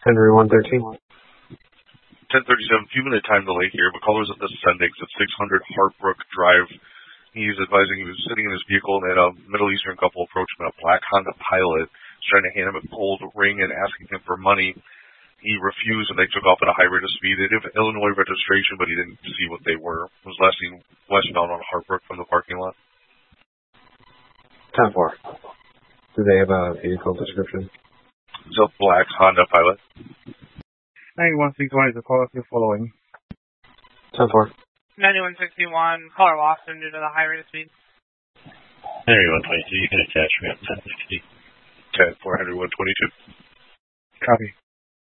Henry 113. 1037, few minute time delay here, but caller's at the Sendix at 600 Hartbrook Drive. He's advising he was sitting in his vehicle and a Middle Eastern couple approached him in a black Honda Pilot, trying to hand him a gold ring and asking him for money. He refused and they took off at a high rate of speed. They did have Illinois registration, but he didn't see what they were. It was last seen westbound on Hartbrook from the parking lot. 10-4. Do they have a vehicle description? It's a black Honda Pilot. 9161 is the caller for following. 10-4. 9161, caller lost him due to the high rate of speed. Henry 122, you can attach me at 1060. 10-4, Henry 122. Copy.